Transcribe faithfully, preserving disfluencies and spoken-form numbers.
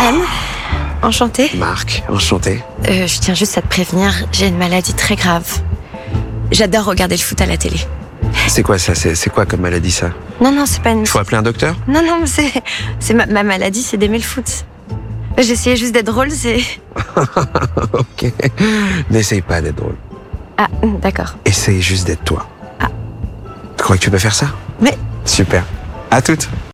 Anne, enchantée. Marc, enchanté. Euh, je tiens juste à te prévenir, j'ai une maladie très grave. J'adore regarder le foot à la télé. C'est quoi ça? C'est, c'est quoi comme maladie ça? Non, non, c'est pas une... Faut appeler un docteur? Non, non, mais c'est, c'est ma, ma maladie, c'est d'aimer le foot. J'essayais juste d'être drôle, c'est... Ok. N'essaye pas d'être drôle. Ah, d'accord. Essaye juste d'être toi. Ah. Tu crois que tu peux faire ça? Mais... Super. À toutes.